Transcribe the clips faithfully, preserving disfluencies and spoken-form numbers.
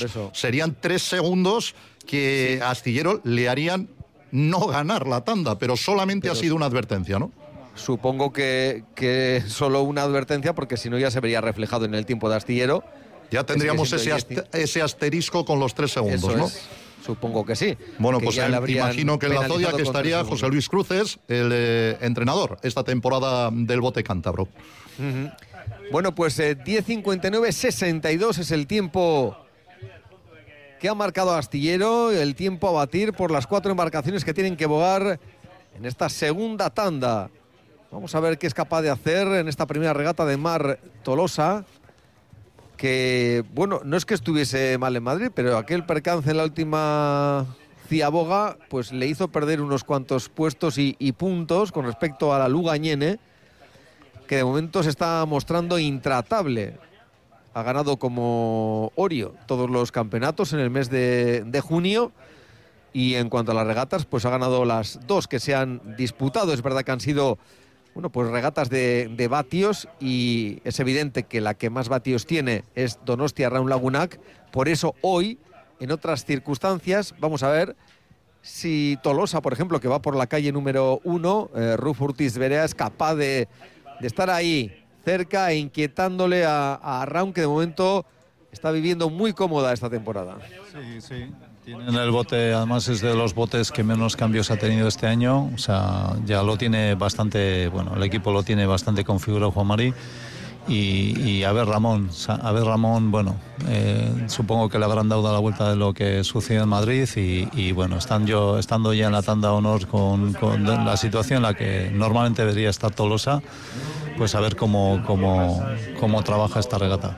segundos. Serían tres segundos que sí. a Astillero le harían no ganar la tanda, pero solamente pero ha sido una advertencia, ¿no? Supongo que, que solo una advertencia, porque si no ya se vería reflejado en el tiempo de Astillero. Ya tendríamos ese, ast- ese asterisco con los tres segundos, Eso ¿no? Es. Supongo que sí. Bueno, pues el, imagino que en la Zodia que estaría José Luis Cruces, el eh, entrenador esta temporada del bote cántabro. Uh-huh. Bueno, pues eh, diez cincuenta y nueve sesenta y dos es el tiempo que ha marcado Astillero, el tiempo a batir por las cuatro embarcaciones que tienen que bogar en esta segunda tanda. Vamos a ver qué es capaz de hacer en esta primera regata de Mar Tolosa, que, bueno, no es que estuviese mal en Madrid, pero aquel percance en la última ciaboga, pues le hizo perder unos cuantos puestos y, y puntos con respecto a la Lugañene, que de momento se está mostrando intratable. Ha ganado como Orio todos los campeonatos en el mes de, de junio, y en cuanto a las regatas, pues ha ganado las dos que se han disputado. Es verdad que han sido, bueno, pues regatas de, de vatios, y es evidente que la que más vatios tiene es Donostia Raun Lagunac. Por eso hoy, en otras circunstancias, vamos a ver si Tolosa, por ejemplo, que va por la calle número uno, eh, Ruf Urtiz Berea, es capaz de, de estar ahí cerca e inquietándole a, a Raun, que de momento está viviendo muy cómoda esta temporada. Sí, sí. Tienen el bote, además es de los botes que menos cambios ha tenido este año, o sea, ya lo tiene bastante, bueno, el equipo lo tiene bastante configurado Juan Mari, y, y a ver Ramón, a ver Ramón, bueno, eh, supongo que le habrán dado la vuelta de lo que sucedió en Madrid, y, y bueno, están yo, estando ya en la tanda honor con, con la situación en la que normalmente debería estar Tolosa, pues a ver cómo, cómo, cómo trabaja esta regata.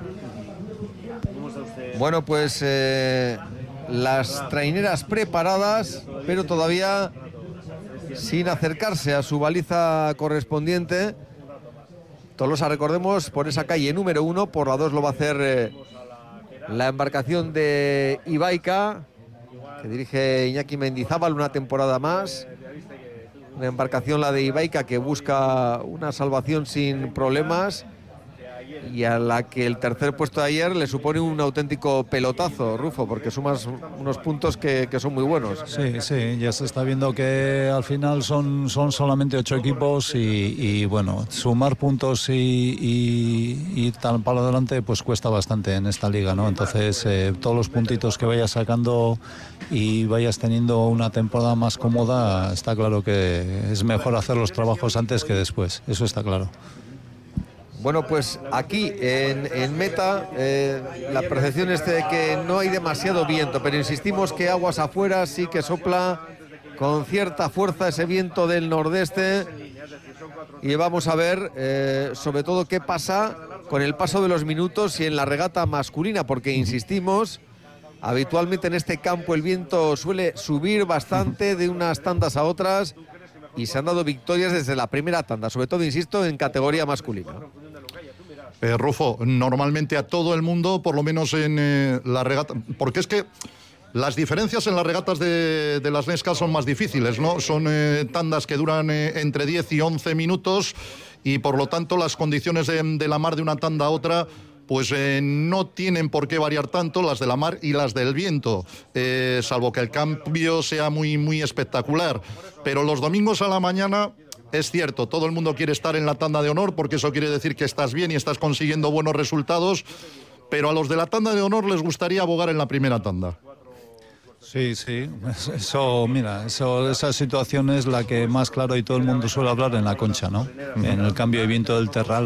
Bueno, pues eh, las traineras preparadas, pero todavía sin acercarse a su baliza correspondiente. Tolosa, recordemos, por esa calle número uno, por la dos lo va a hacer eh, la embarcación de Ibaica, que dirige Iñaki Mendizábal una temporada más. Una embarcación, la de Ibaica, que busca una salvación sin problemas, y a la que el tercer puesto de ayer le supone un auténtico pelotazo, Rufo, porque sumas unos puntos que, que son muy buenos. Sí, sí, ya se está viendo que al final son, son solamente ocho equipos, y, y bueno, sumar puntos y, y, y tal para adelante pues cuesta bastante en esta liga, ¿no? Entonces eh, todos los puntitos que vayas sacando y vayas teniendo una temporada más cómoda, está claro que es mejor hacer los trabajos antes que después, eso está claro. Bueno, pues aquí en, en meta eh, la percepción es de que no hay demasiado viento, pero insistimos que aguas afuera sí que sopla con cierta fuerza ese viento del nordeste, y vamos a ver eh, sobre todo qué pasa con el paso de los minutos y en la regata masculina, porque insistimos, habitualmente en este campo el viento suele subir bastante de unas tandas a otras, y se han dado victorias desde la primera tanda, sobre todo, insisto, en categoría masculina. Eh, Rufo, normalmente a todo el mundo, por lo menos en eh, la regata, porque es que las diferencias en las regatas de, de las Nescas son más difíciles, ¿no? Son eh, tandas que duran eh, entre diez y once minutos, y por lo tanto las condiciones de, de la mar de una tanda a otra pues eh, no tienen por qué variar tanto, las de la mar y las del viento, eh, salvo que el cambio sea muy, muy espectacular. Pero los domingos a la mañana, es cierto, todo el mundo quiere estar en la tanda de honor, porque eso quiere decir que estás bien y estás consiguiendo buenos resultados, pero a los de la tanda de honor les gustaría abogar en la primera tanda. Sí, sí, eso, mira, eso, esa situación es la que más claro y todo el mundo suele hablar en la Concha, ¿no? En el cambio de viento del terral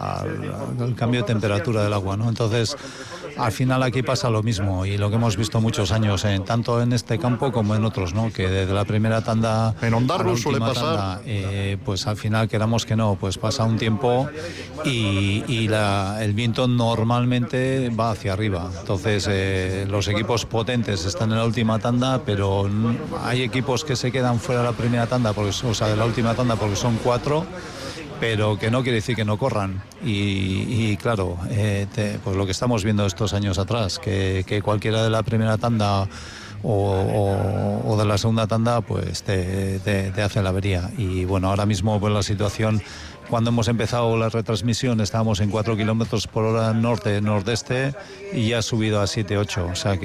al cambio de temperatura del agua, ¿no? Entonces, al final aquí pasa lo mismo, y lo que hemos visto muchos años, en, tanto en este campo como en otros, ¿no? Que desde la primera tanda en Ondarruz suele pasar, tanda, eh, pues al final, queramos que no, pues pasa un tiempo y, y la, el viento normalmente va hacia arriba. Entonces, eh, los equipos potentes están en la última tanda, pero hay equipos que se quedan fuera de la primera tanda, porque, o sea, de la última tanda, porque son cuatro, pero que no quiere decir que no corran. Y, y claro, eh, te, pues lo que estamos viendo estos años atrás, que, que cualquiera de la primera tanda o, o, o de la segunda tanda, pues te, te, te hace la avería. Y bueno, ahora mismo pues la situación, cuando hemos empezado la retransmisión estábamos en cuatro kilómetros por hora norte-nordeste, y ya ha subido a siete ocho, o sea que